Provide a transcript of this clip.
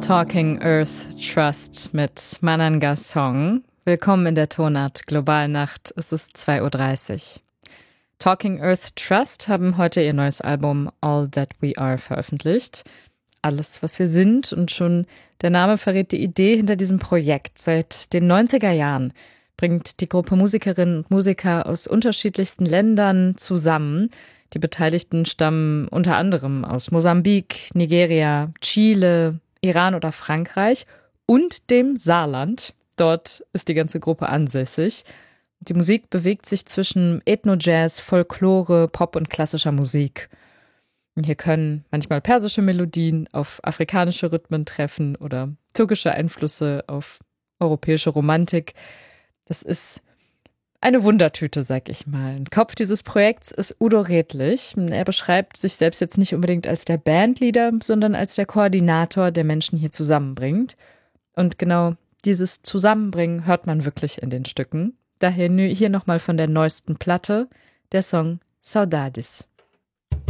Talking Earth Trust mit Mananga Song. Willkommen in der Tonart Globalnacht. Es ist 2:30 Uhr. Talking Earth Trust haben heute ihr neues Album All That We Are veröffentlicht. Alles, was wir sind, und schon der Name verrät die Idee hinter diesem Projekt. Seit den 90er Jahren bringt die Gruppe Musikerinnen und Musiker aus unterschiedlichsten Ländern zusammen. Die Beteiligten stammen unter anderem aus Mosambik, Nigeria, Chile, Iran oder Frankreich und dem Saarland. Dort ist die ganze Gruppe ansässig. Die Musik bewegt sich zwischen Ethno-Jazz, Folklore, Pop und klassischer Musik. Hier können manchmal persische Melodien auf afrikanische Rhythmen treffen oder türkische Einflüsse auf europäische Romantik. Das ist eine Wundertüte, sag ich mal. Kopf dieses Projekts ist Udo Redlich. Er beschreibt sich selbst jetzt nicht unbedingt als der Bandleader, sondern als der Koordinator, der Menschen hier zusammenbringt. Und genau dieses Zusammenbringen hört man wirklich in den Stücken. Daher hier nochmal von der neuesten Platte, der Song Saudades.